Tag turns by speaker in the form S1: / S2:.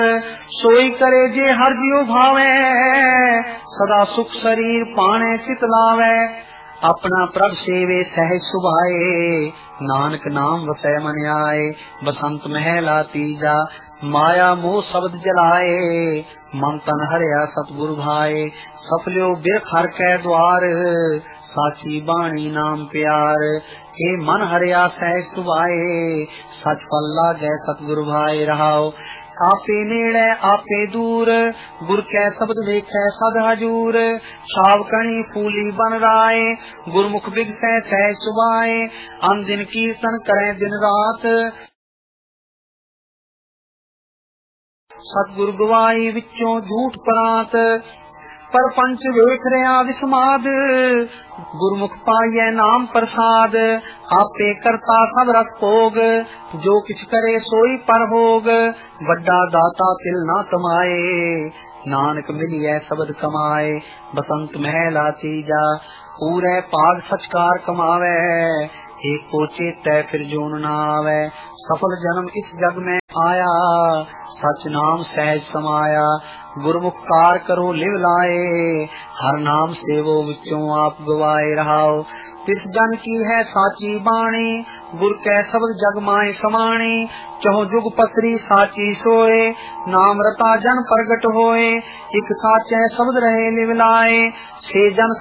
S1: सोई करे जे हर जियो भावे, सदा सुख शरीर पाने चित लावे। अपना प्रभ सेवे सहज सुभाए, नानक नाम वसै मन आए। बसंत महला तीजा, माया मोह शब्द जलाए। मन तन हरिया सतगुरु भाए, सफल्यो बिरख हर कै द्वार। साची बाणी नाम प्यार, हे मन हरिया सहज सुभाए। सच फल लागै सतगुरु भाए रहाओ। आपे नेड़े आपे दूर, गुर कै शब्द वेखै सद हजूर। छावकणी फूली बन राय, गुरमुख बिगसै सहज सुभाए। अन दिन कीर्तन करें दिन रात, सतगुर गवाई विचों झूठ परात। पर पंच वेख रहा विस्माद, गुरमुख पाइए नाम प्रसाद। आपे करता सब रस भोग, जो किछ करे सोई पर भोग। वड्डा दाता तिल ना कमाए, नानक मिलिए शब्द कमाए। बसंत महला तीजा, पूरे पाग सचकार कमावे। एको चेतै फिर जोन ना आवे, सफल जन्म इस जग में आया। सच नाम सहज समाया, गुरमुख कार करो लिव लाए। हर नाम सेवो विचों आप गवाए रहाओ। तिस जन की है साची बाणी, गुर कै शब्द जग माए समाणी। चहुं जुग पसरी साची सोए, नाम रता जन प्रगट होए। इक साचे शब्द रहे लिव लाए, से जन